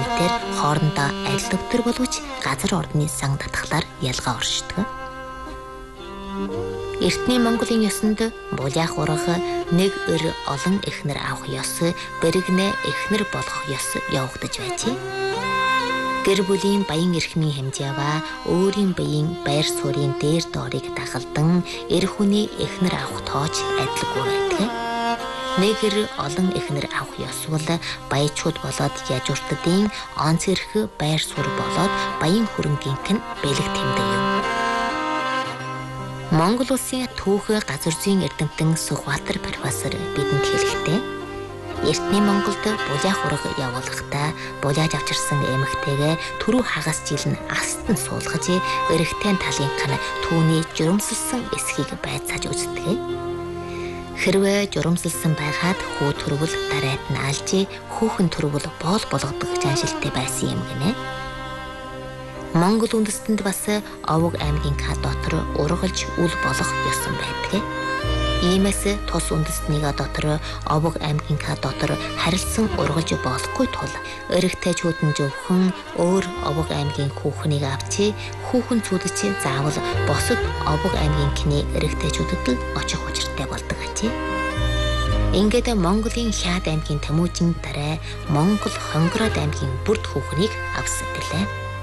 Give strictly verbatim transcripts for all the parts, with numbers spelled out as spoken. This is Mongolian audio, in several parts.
нийтээр хоорондоо адил өвтөр боловч газар орны сан татхлаар ялгаа оршдог. Эртний Монголын ёсонд булаах урга нэг өр олон эхнэр авах ёс, бэрэгнэ эхнэр болгох ёс явагдаж байжээ. Гэр бүлийн баян эрхмийн хэмжээва өөрийн биеийн байр суурийн дээр доорыг дагалдан эр хүний эхнэр авах тооч адилгүй байдаг. Нэг эр олон эхнэр авах ёс бол баячууд болоод яжууртдын онц эрх байр суурь болоод баян хөрөнгийнх нь бэлэг тэмдэг юм. Монгол улсын түүх газар зүйн эрдэмтэн Сүхбаатар профессор бидэнд хэлэхдээ эртний Монголд булаах урга явуулахдаа булааж авчирсан эмэгтэйгээ түрүү хагас жил нь аст нь суулгаж эрэгтэй талынх нь түүний журамсалсан эсхийг байцааж үздэг. Хэрвээ журамсалсан байгаад хүү төрвөл дарайт нь алж хүүхэн төрвөл боол болгодог жаншилтай байсан юм гинэ. Монгол үндэстэнд бас Овог аймгийн ка дотор ургалж үл болох ёсон байдаг. Иймээс тус үндэстнийг дотор Овог аймгийн ка дотор харилцан ургалж болохгүй тул эрэгтэйчүүд нь зөвхөн өөр Овог аймгийн хүүхнийг авчи хүүхэн цүүдч заавал босод Овог аймгийн кний эрэгтэйчүүдэд л очих учиртай болдог ажээ. Ингээд Монголын Хяад аймгийн Тэмүүжин дараа Монгол Хонгороод аймгийн бүрд хүүхнийг авсан гэлээ.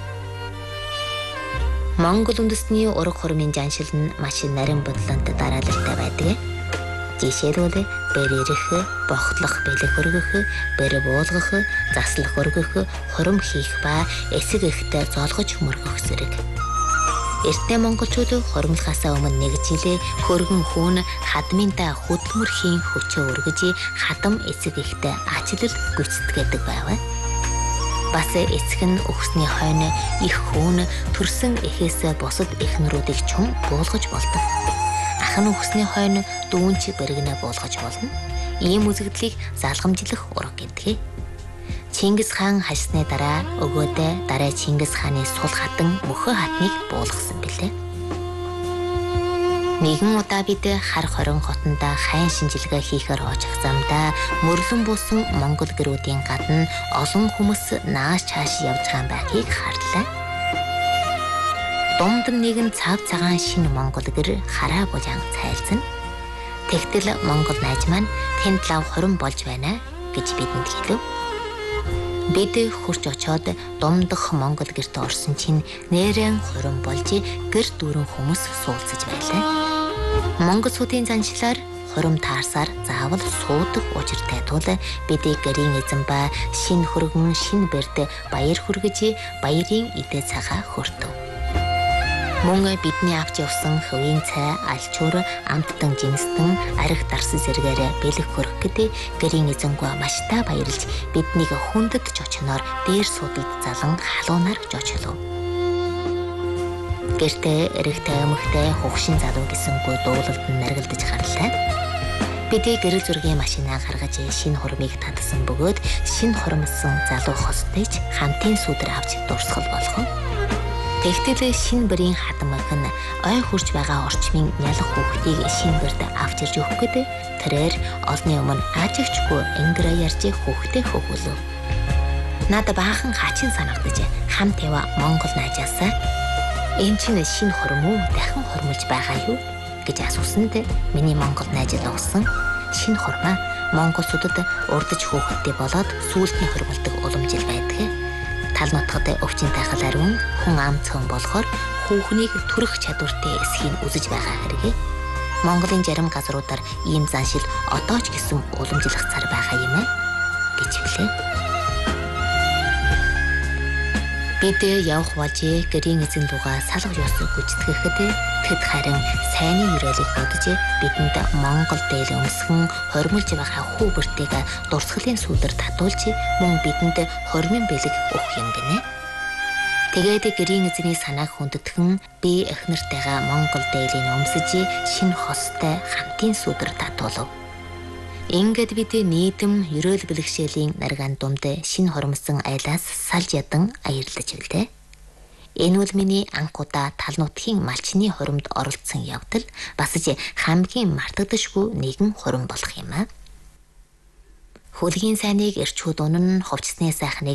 Монгол үндэстний ураг хормын жаншил нь маш нарийн бодлонтой дараалалтай байдаг. Жишээлбэл бэр ирэх, бохтлох, бэлэг өргөх, бэр буулгах, заслах өргөх, хурим хийх ба эсэг ихтэй золгож мөргөх зэрэг. Эртний монголчууд хуримлахаасаа өмнө нэг жилээ хөргөн хүүн хадмында хөдөлмөрхийн хүчөө өргөж хадам эсэг ихтэй ачлал гүйцэтгээдэг байв. Бас эцэг нь өгсний хойно их хүүн төрсөн эхээсээ бусад эхнэрүүдийг чун буулгаж болдог. Ах нь өгсний хойно дүүн чи бэргэнэ буулгаж болно. Ийм үзэгдлийг залгамжлах ураг гэдэг. Чингис хаан хашсны дараа өгөөдөө дараа Чингис хааны сул хатан мөхөө хатныг буулгасан билээ. Нэгэн удаа бид хар хорон хотонд хайн шинжилгээ хийхээр очих замдаа мөрлөн буусан монгол гэрүүдийн гадна олон хүмүүс нааш чааш явж байгаа байхыг харлаа. Дунд нэгэн цав цагаан шинэ монгол гэр хараа булаан цайлзана. Тэгтэл монгол найз маань тэнд лав хорон болж байна гэж бидэнд хэлв. Бид хурж очоод думдах монгол гэрт орсон чинь нэрэн хорон болж гэр дүүрэн хүмүүс суулцаж байлаа. Монголчуудын заншлаар хурим таарсаар заавал суудаг учиртай тул бидний гэрийн эзэн ба шинэ хөргөн шинэ бэрд баяр хүргэж баярын идэ цагаа хүртэв. Мөн бидний авч явсан хөвийн цай, алчуур, амттан жинстэн, арх дарсан зэргээр бэлэг хөргөд гэрийн эзэнгөө маш та баярлж биднийг хүндэт жочноор дээр суудалд залан халуунаар жочлов. Гэртээ эрэгтэй эмэгтэй хөвшин залуу гэсэнгүй дуулалд нь наргалдаж харлаа. Бидний гэрэл зургийн машинаа гаргаж шинэ хурмыг татсан бөгөөд шинэ хурмсан залуу хостойч хамтын сүдэр авч дурсгал болгов. Тэгтэл шинэ бэрийн хадмаг нь ой хурж байгаа орчмын ялах хүүхдийг шинэ бэрд авч ирж өгөхөд тэрээр олны өмнө аажигчгүй ингэрэ ярьж хүүхдээ хөвгөлөв. Над баахан хачин санагдаж хамт ява монгол найжаасаа энэ чинь шинэ хурм уу дахин хурмулж байгаа юу гэж асуусанд миний монгол найз л өгсөн шинэ хурмаа монголчуудад урдж хөөхтэй болоод сүүлдний хурмулдаг уламжил байдаг. Тал нутгад өвчин тайхал ариун хүн ам цөөн болохоор хүүхнийг төрөх чадвартай эсхийг үзэж байгаа хэрэг. Монголын зарим газруудаар ийм заншил одоо ч гэсэн уламжлах цар байгаа юм аа гэж хэлээ. Бид явах болж гэрийн эзэн луга салга ёсоо гүйцэтгэхэд тэд харин сайнны юрэлийг бодож бидэнд Монгол дээл өмсгөн хормулж байгаа хүү бэртэйг дурсгалын сүлдэр татуулж мөн бидэнд хормын бэлэг өгөх юм гинэ. Тэгээд гэрийн эзний санааг хүндэтгэн би эхнэртэйгээ Монгол дээлийн өмсөж шинэ хостой хамтын сүлдэр татуулав. Ингээд бид нийтэм ерөөл бэлгшээлийн наргаан думд шинэ хормсон айлаас салж ядан аярлаж билээ. Энэ бол миний анх удаа тал нутгийн малчны хоримд оролцсон явдал бас ч хамгийн мартагдашгүй нэгэн хором болох юм аа. Хөлгийн сайныг эрчүүд унан хувцсны сайхныг